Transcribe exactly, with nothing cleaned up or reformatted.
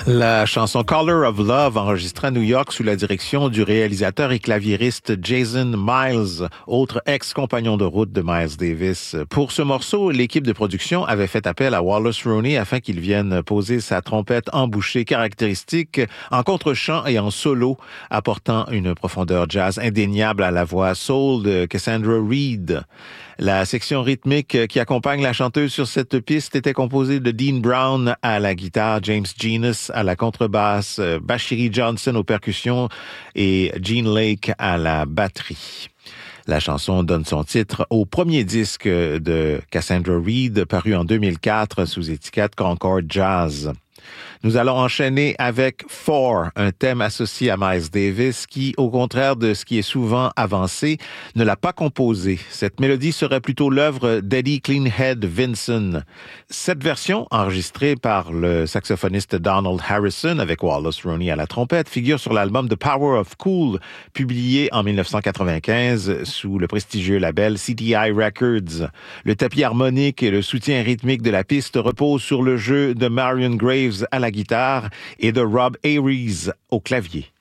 La chanson Color of Love, enregistrée à New York sous la direction du réalisateur et claviériste Jason Miles, autre ex-compagnon de route de Miles Davis. Pour ce morceau, l'équipe de production avait fait appel à Wallace Roney afin qu'il vienne poser sa trompette embouchée caractéristique en contre-chant et en solo, apportant une profondeur jazz indéniable à la voix soul de Cassandra Reed. La section rythmique qui accompagne la chanteuse sur cette piste était composée de Dean Brown à la guitare, James Genus à la contrebasse, Bashiri Johnson aux percussions et Gene Lake à la batterie. La chanson donne son titre au premier disque de Cassandra Reed, paru en deux mille quatre sous étiquette Concord Jazz. Nous allons enchaîner avec Four, un thème associé à Miles Davis qui, au contraire de ce qui est souvent avancé, ne l'a pas composé. Cette mélodie serait plutôt l'œuvre d'Eddie Cleanhead Vinson. Cette version, enregistrée par le saxophoniste Donald Harrison avec Wallace Roney à la trompette, figure sur l'album The Power of Cool, publié en dix-neuf cent quatre-vingt-quinze sous le prestigieux label C T I Records. Le tapis harmonique et le soutien rythmique de la piste reposent sur le jeu de Marion Graves à la guitare et de Rob Ayres au clavier.